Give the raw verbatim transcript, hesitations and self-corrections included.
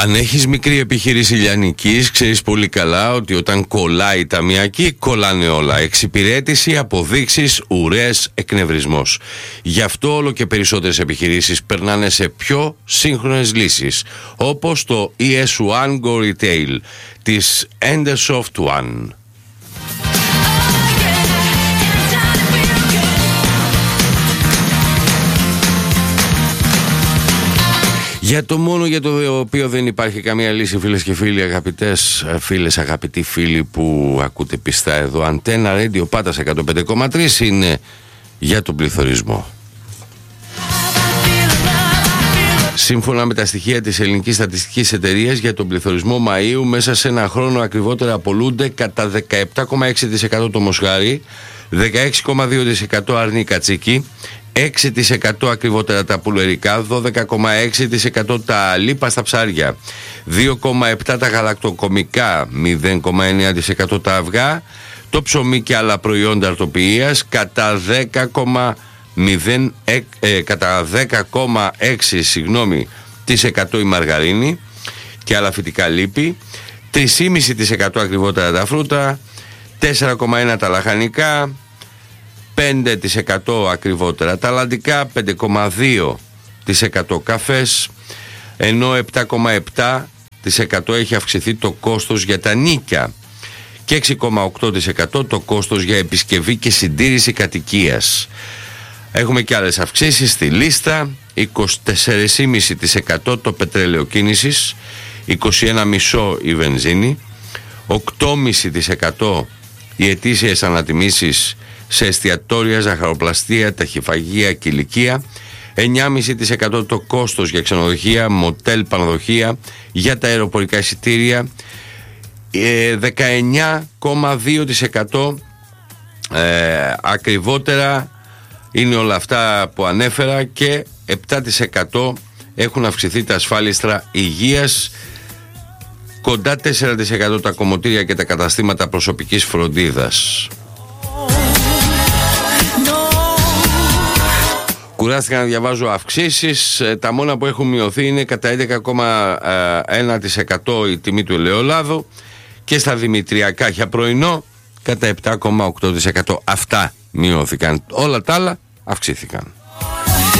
Αν έχεις μικρή επιχείρηση λιανικής, ξέρεις πολύ καλά ότι όταν κολλάει η ταμιακή, κολλάνε όλα. Εξυπηρέτηση, αποδείξεις, ουρές, εκνευρισμός. Γι' αυτό όλο και περισσότερες επιχειρήσεις περνάνε σε πιο σύγχρονες λύσεις, όπως το ι ες ένα Go Retail της Endersoft One. Για το μόνο για το οποίο δεν υπάρχει καμία λύση, φίλες και φίλοι, αγαπητές φίλες, αγαπητοί φίλοι που ακούτε πιστά εδώ Αντένα Radio Πάτας εκατόν πέντε κόμμα τρία, είναι για τον πληθωρισμό. Σύμφωνα με τα στοιχεία της Ελληνικής Στατιστικής Εταιρείας, για τον πληθωρισμό Μαΐου, μέσα σε ένα χρόνο ακριβότερα απολούνται κατά δεκαεπτά κόμμα έξι τοις εκατό το μοσχάρι, δεκαέξι κόμμα δύο τοις εκατό αρνί κατσίκι, έξι τοις εκατό ακριβότερα τα πουλερικά, δώδεκα κόμμα έξι τοις εκατό τα λίπα στα ψάρια, δύο κόμμα επτά τοις εκατό τα γαλακτοκομικά, μηδέν κόμμα εννέα τοις εκατό τα αυγά, το ψωμί και άλλα προϊόντα αρτοποιίας, κατά δέκα κόμμα έξι συγγνώμη, της εκατό η μαργαρίνη και άλλα φυτικά λίπη, τρία κόμμα πέντε τοις εκατό ακριβότερα τα φρούτα, τέσσερα κόμμα ένα τοις εκατό τα λαχανικά, πέντε τοις εκατό ακριβότερα τα αλλαντικά, πέντε κόμμα δύο τοις εκατό καφές, ενώ επτά κόμμα επτά τοις εκατό έχει αυξηθεί το κόστος για τα νίκια και έξι κόμμα οκτώ τοις εκατό το κόστος για επισκευή και συντήρηση κατοικίας. Έχουμε και άλλες αυξήσεις στη λίστα: είκοσι τέσσερα κόμμα πέντε τοις εκατό το πετρέλαιο κίνησης, είκοσι ένα κόμμα πέντε τοις εκατό η βενζίνη, οκτώ κόμμα πέντε τοις εκατό οι ετήσιες ανατιμήσεις σε εστιατόρια, ζαχαροπλαστεία, ταχυφαγεία και ηλικία, εννιά κόμμα πέντε τοις εκατό το κόστος για ξενοδοχεία, μοτέλ, πανδοχεία, για τα αεροπορικά εισιτήρια, δεκαεννιά κόμμα δύο τοις εκατό ε, ακριβότερα είναι όλα αυτά που ανέφερα, και επτά τοις εκατό έχουν αυξηθεί τα ασφάλιστρα υγείας, κοντά τέσσερα τοις εκατό τα κομμωτήρια και τα καταστήματα προσωπικής φροντίδας. Κουράστηκα να διαβάζω αυξήσεις. Τα μόνα που έχουν μειωθεί είναι κατά έντεκα κόμμα ένα τοις εκατό η τιμή του ελαιόλαδου και στα δημητριακά για πρωινό κατά επτά κόμμα οκτώ τοις εκατό. Αυτά μειώθηκαν. Όλα τα άλλα αυξήθηκαν.